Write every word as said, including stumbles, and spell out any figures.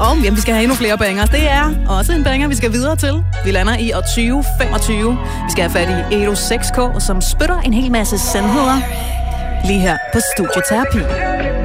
Og jamen, vi skal have endnu flere banger. Det er også en banger, vi skal videre til. Vi lander i år tyve femogtyve. Vi skal have fat i Edo seks K, som spytter en hel masse sandheder lige her på Studieterapi.